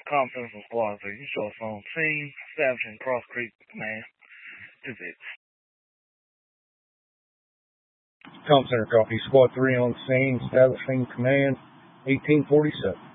Compton from Squad 3. You show us on scene, establishing Cross Creek Command. Is it? Com Center copy. Squad 3 on scene, establishing command, 1847.